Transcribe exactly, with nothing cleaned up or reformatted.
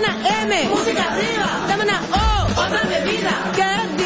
una M. Música arriba. Dame una O. Otra bebida. ¿Qué